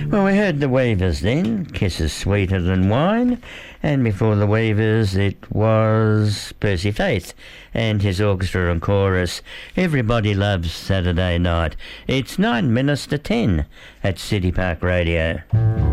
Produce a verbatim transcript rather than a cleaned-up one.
Well, we heard the Weavers then, Kisses Sweeter Than Wine, and before the Weavers it was Percy Faith and his orchestra and chorus, Everybody Loves Saturday Night. It's nine minutes to ten at City Park Radio.